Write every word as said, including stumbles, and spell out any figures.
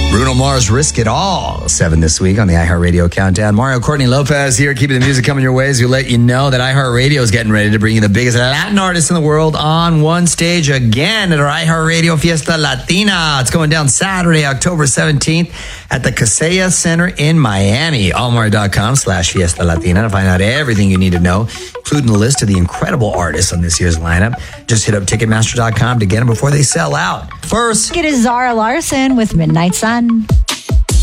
Bruno Mars, Risk It All, seven this week on the iHeartRadio Countdown. Mario Courtney Lopez here, keeping the music coming your way as we let you know that iHeartRadio is getting ready to bring you the biggest Latin artists in the world on one stage again at our iHeartRadio Fiesta Latina. It's going down Saturday, October seventeenth at the Casella Center in Miami. allmario.com slash Fiesta Latina to find out everything you need to know, including a list of the incredible artists on this year's lineup. Just hit up Ticketmaster dot com to get them before they sell out. First, it is Zara Larson with Midnight Sun.